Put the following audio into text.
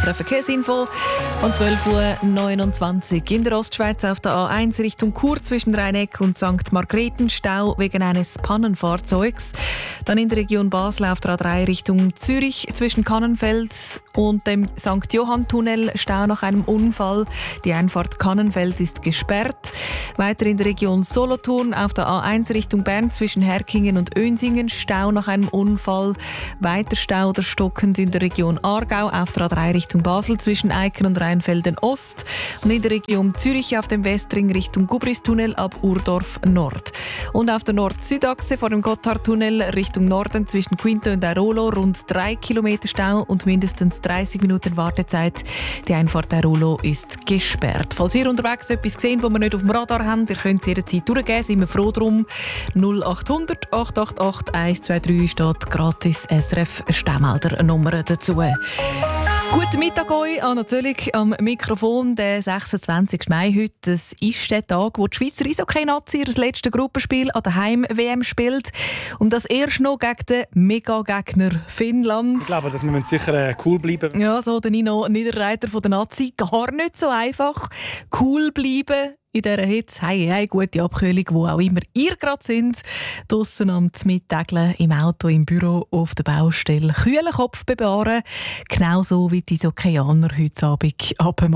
SRF Verkehrsinfo um 12.29 Uhr. In der Ostschweiz auf der A1 Richtung Chur zwischen Rheineck und St. Margrethen Stau wegen eines Pannenfahrzeugs. Dann in der Region Basel auf der A3 Richtung Zürich zwischen Kannenfeld und dem St. Johann-Tunnel Stau nach einem Unfall. Die Einfahrt Kannenfeld ist gesperrt. Weiter in der Region Solothurn auf der A1 Richtung Bern zwischen Herkingen und Önsingen Stau nach einem Unfall. Weiter Stau oder stockend in der Region Aargau auf der A3 Richtung Basel zwischen Eiken und Rheinfelden Ost. Und in der Region Zürich auf dem Westring Richtung Gubristunnel ab Urdorf Nord. Und auf der Nord-Süd-Achse vor dem Gotthardtunnel Richtung Norden zwischen Quinto und Airolo rund 3 Kilometer Stau und mindestens 30 Minuten Wartezeit. Die Einfahrt Airolo ist gesperrt. Falls ihr unterwegs etwas gesehen, das wir nicht auf dem Radar haben, ihr könnt es jederzeit durchgeben, sind wir froh drum. 0800 888 123 steht gratis SRF Stehmelder-Nummer dazu. Guten Mittag euch, Anna Zöllig am Mikrofon. Der 26. Mai heute, das ist der Tag, wo die Schweizer Eishockey-Nazi ihr letztes Gruppenspiel an der Heim-WM spielt. Und das erst noch gegen den Mega-Gegner Finnland. Ich glaube, dass wir sicher cool bleiben. Ja, so der Nino Niederreiter von der Nazi. Gar nicht so einfach. Cool bleiben in dieser Hitze. Hey, gute Abkühlung, wo auch immer ihr gerade sind. Draussen am Mittageln, im Auto, im Büro, auf der Baustelle. Kühlen Kopf bewahren. Genauso wie die Eishockeianer heute Abend abmachen.